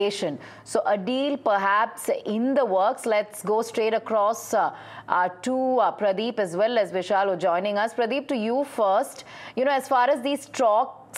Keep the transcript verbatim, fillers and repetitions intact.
So a deal perhaps in the works. Let's go straight across uh, uh, to uh, Pradeep as well as Vishal joining us. Pradeep, to you first. You know, as far as these talks